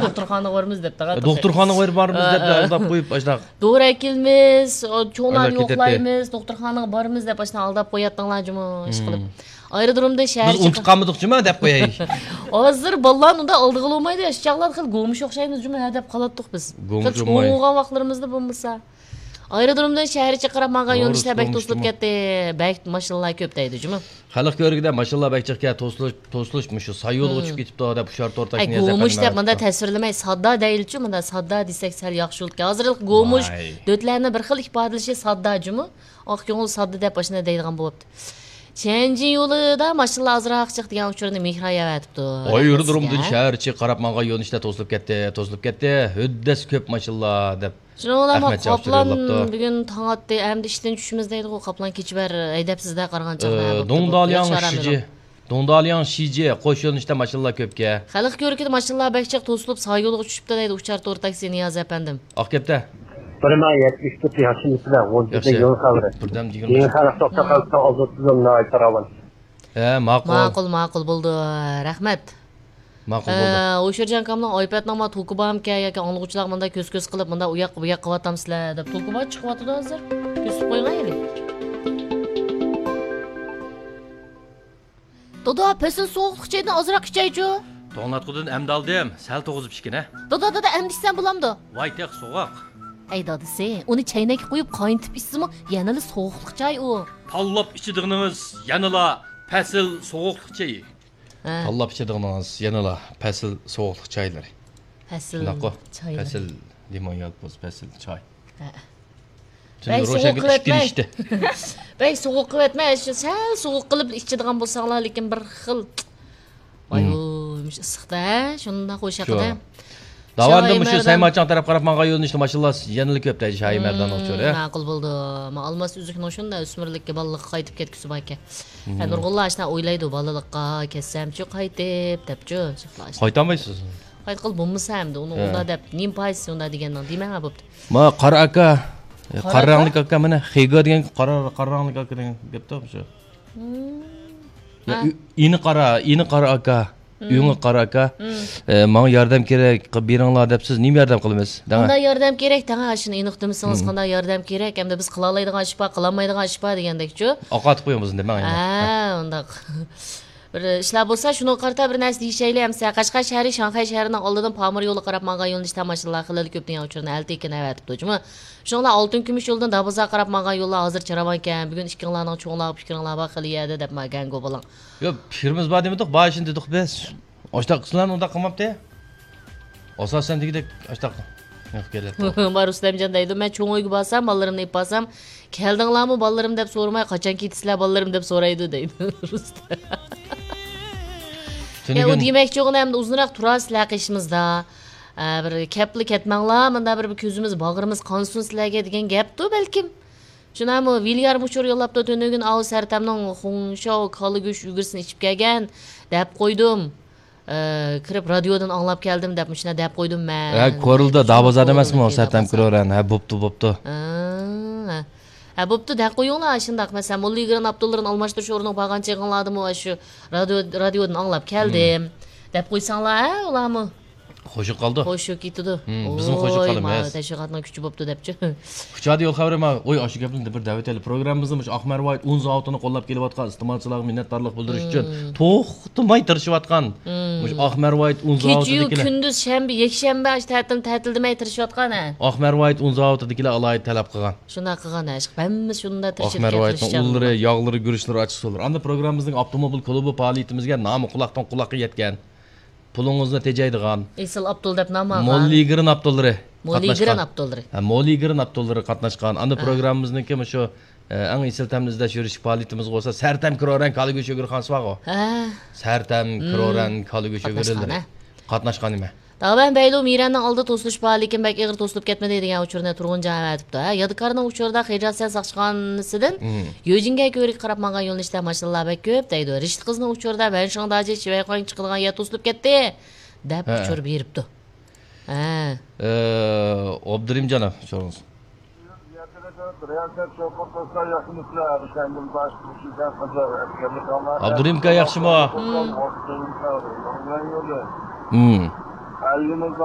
doktorxonaga boramiz deb taqa. Doktorxonaga boramiz deb aldab qo'yib ashnaq. Doğru ekilmiz, çoğlarni yo'qlaymiz, doktorxonaga boramiz deb ashnaq aldab qo'yatdinglar jumi ish qilib. Aerodromda shahar Biz unutqanmidiqchimi deb qo'yaylik. Hozir bolalar unda oldiga olmaydi, ishchaqlar xil go'mish o'xshaymiz jumi deb qolatdik biz. Cho'g'gan vaqtlarimizda bo'lmasa. Aerodromdan shaharcha qarab manga yo'nalishlar bek to'silib ketdi. Bek mashinalar ko'p deydi jumi. Xalq ko'rgida mashinalar bek chiqga to'silish mushu sayyo'l uchib ketibdi deb hushyor tortashni yazib. Go'mush deb menda tasvirlamay sodda deyilchi, menda sodda desak sal yaxshilik. Hozir go'mush dotlarni bir xil ifodalashi sodda jumi. Oq ko'ngil sodda deb boshina deydigan bo'libdi. Çenci yolida mashinalar azroq chiq degan uchurni Mehray aytibdi. Aerodromdan shaharcha qarab manga yo'nalishlar to'silib ketdi. Huddas ko'p mashinalar deb. Şunolama Qoplan bugün taң atdı, әмді işten düşümüz deydi o Qoplan keçiber әйдәпсізді qarğan çağda. Dongdalyan Şici, qo'sh yo'nalishda mashinalar ko'pga. Xalq ko'rikida mashinalar bekchiq to'silib sağ yo'lga tushibdi deydi uchar to'r taksi Niyoz efendim. Oqkepda. 174 yaşımızda, G'o'jida yo'l xavri. Keyin xalq to'xtab qolsa ozodlik noy taravan. Ma'qul bo'ldi. Rahmat. Ma'qul bo'ldi. O'sherjan kamdan iPad nama to'qibam yoki anglag'uvchilar menda ko'z qilib menda u yoqqa bu yoqqa qilatamsizlar deb to'qiba chiqyapti hozir. Kesib qo'ygan Dodo, pesin sovuqlikdan ozroq ichaychu. To'natqudan amdaldim, sal to'g'izib ishkina. Dodo, amdishsan bo'lamdi. Voy, teq so'g'oq. Ey dadisi, uni chaynakka qo'yib qayntib ichsimi, yanali sovuqlik chay u. Tallab ichidig'inimiz yanala fasil sovuqlik chay. Tallab ichidig'inimiz yanala fasil sovuqlik chaylari. Fasil chay. Fasil limon yalpoz, fasil chay. Bey sovuq qilib Bey sovuq qilib etmay, sal sovuq qilib ichadigan bo'lsanglar, lekin bir xil. Voy, issiqda, shunda qo'shaqida. Davanda mushu Saymachan taraf qarab manga yo'nalishli mashinalar yanili ko'p deydi Shoyi Mardan o'xshar. Ma'qul bo'ldi. Almas uzukni shunda o'smirlikka bolalikka qaytib ketgisi bor ekan. Nurg'ullo ashna o'ylaydi bolalikqa ketsam-chi qaytib debchi. Qaytamaysiz. Qayt qil bo'lmasa-hamda uni unda deb nim paysi unda degandan demang bo'pti. Ma qara aka, qaranglik aka mana xigo degan qaranglik aka degan gapda shu. Ini qara aka. Uyingga qara aka. Menga yordam kerak, qilib beringlar deb siz nima yordam qilamiz? Qanday yordam kerak? Tanga shuni aniqdimisangiz qanday yordam kerak? Hamda biz qila oladigan ish bor, qila olmaydigan ish bor degandek-ku. Oqatib qo'yamiz demang. Undaq. Bir ishlar bo'lsa, shuni qarata bir narsa deyishayli hamsa. Qashqar shahri Shanxay shahrining oldidan Pamir yo'li qarab menga yo'nalish tomoshalar qiladi ko'p degan uchurni altekin aytibdi-jimi? Shunlar oltin kumush yo'ldan Daboza qarab menga yo'llar hozir chiravan ekan. Bugun ishkinglarning cho'nglar fikringlar bor qiliyadi deb magango bo'lang. Yo'q, fikrimiz bor demadik, boshini dedik biz. Oshtaq qizlarni unda qilmabdi. Asosan degidek oshtaq. Yo'q keladi. Men Rustamjon deydi, men cho'ng uyga borsam, bolalarimni ib borsam, keldinglarmi bolalarım deb so'ramay, qachon ketisizlar bolalarim deb so'raydi deydi Rustam. Ya o demakchi o'g'lim hamda uzunroq turasizlar qishimizda. Bir kepli ketmanglar, menda bir ko'zimiz, bag'rimiz qonsin sizlarga degan gapdi balkim. Shunami Vilyar muchur yo'llabdi tunugin av sartamning xo'ngsho qoli go'sh ugirsini ichib kelgan deb qo'ydim. Kirib radiodan anglab keldim deb shuna deb qo'ydim men. Ko'rildi, Dabozada emasmi o sartam kiraveran. Ha, bo'pti. Bo'pti deb qo'yinglar shundaq. Masalan, Molligiran Abdullaning almashtirish o'rniga borgan cheg'inladimi shu radiodan anglab keldim deb qo'ysanglar, ularmi? Qo'shib qoldi. Qo'shib ketdi. Bizim qo'shib qolamiz. Tashviqotning kuchi bo'pti debchi. Kuchadi yo'l xabari ma, o'y shu gapni bir davatali programmamizning Ahmarvoy un zavodini qo'llab kelayotgan iste'molchilarga minnatdorlik bildirish uchun to'xtamay tirishayotgan. Ahmarvoy un zavodidagilar. Kecha kunduz shanba, yakshanba ta'tildimay tirishayotgan ha. Ahmarvoy un zavodidagilar alohida talab qilgan. Shuna qilgan ha. Hammamiz shunda tirishib ketishamiz. Ahmarvoyning unlari, yog'lari, gurishlari ochiq so'lar. Anda programmamizning avtomobil klubi faoliyatimizga nomi quloqdan quloqqa yetgan. Pulingizni tejaydigan. Esil Abdul deb nom olgan. Molligiran Abdullari. Molligiran Abdullari qatnashgan. Anda programmamizniki shu eng esil tamizda yurish faoliyatimiz bo'lsa, Sartam Kiroran Kaligo'sh O'girxon Svago. Sartam Kiroran Kaligo'sh O'girildi. Qatnashgan nima? Davan Baylo Miranning oldi to'silish bor, lekin bak ig'ir to'silib ketmadi degan uchurni turg'unja aytibdi. Yodikarning uchurda Xijasiya saqchqanisidan Yojinga ko'rik qarab menga yo'lnishda mashinalar bak ko'p deydi. Rishit qizning uchurda Banshangdaji Chivayqon chiqilgan yer to'silib ketdi deb uchur beribdi. Obdirim janob, so'raysiz. Abdurim ka yaxshimi?